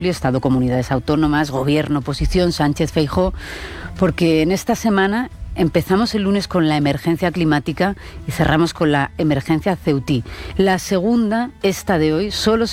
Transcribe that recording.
Estado, comunidades autónomas, gobierno, oposición, Sánchez, Feijóo, porque en esta semana empezamos el lunes con la emergencia climática y cerramos con la emergencia Ceutí. La segunda, esta de hoy, solo